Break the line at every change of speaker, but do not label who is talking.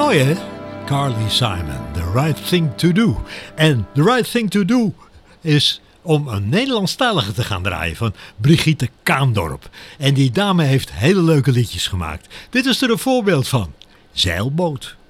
Mooi hè? Carly Simon, The Right Thing to Do. En The Right Thing to Do is om een Nederlandstalige te gaan draaien van Brigitte Kaandorp. En die dame heeft hele leuke liedjes gemaakt. Dit is er een voorbeeld van. Zeilboot.